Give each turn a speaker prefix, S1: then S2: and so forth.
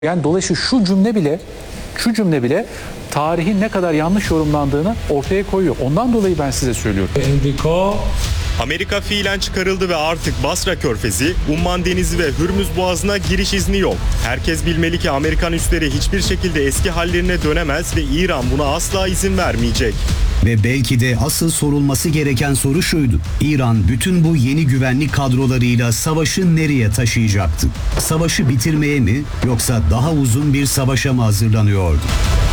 S1: Yani dolayısıyla şu cümle bile tarihin ne kadar yanlış yorumlandığını ortaya koyuyor. Ondan dolayı ben size söylüyorum.
S2: Enrico.
S3: Amerika fiilen çıkarıldı ve artık Basra Körfezi, Umman Denizi ve Hürmüz Boğazı'na giriş izni yok. Herkes bilmeli ki Amerikan üsleri hiçbir şekilde eski hallerine dönemez ve İran buna asla izin vermeyecek.
S4: Ve belki de asıl sorulması gereken soru şuydu: İran bütün bu yeni güvenlik kadrolarıyla savaşı nereye taşıyacaktı? Savaşı bitirmeye mi, yoksa daha uzun bir savaşa mı hazırlanıyordu?